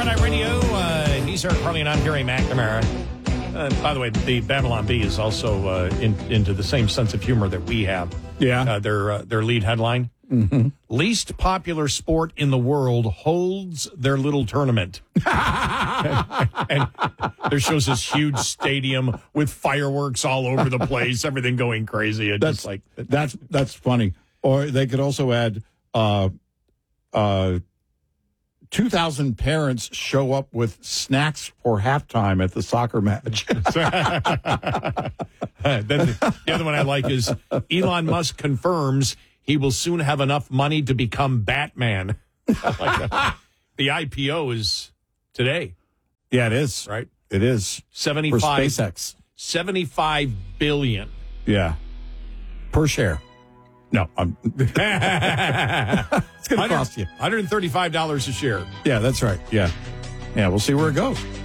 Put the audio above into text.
Front Night Radio. He's Eric Carly and I'm Gary McNamara. By the way, the Babylon Bee is also into the same sense of humor that we have. Yeah. Their lead headline. Mm-hmm. Least popular sport in the world holds their little tournament. and there shows this huge stadium with fireworks all over the place, everything going crazy. That's funny. Or they could also add 2,000 parents show up with snacks for halftime at the soccer match. Then the other one I like is Elon Musk confirms he will soon have enough money to become Batman. The IPO is today. Yeah, it is. Right? It is. 75 for SpaceX. $75 billion. Yeah. Per share. No, it's going to cost you $135 a share. Yeah, that's right. Yeah. Yeah, we'll see where it goes.